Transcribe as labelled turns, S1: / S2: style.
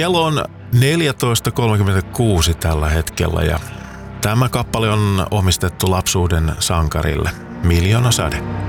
S1: Kello on 14.36 tällä hetkellä ja tämä kappale on omistettu lapsuuden sankarille Miljoona Sade.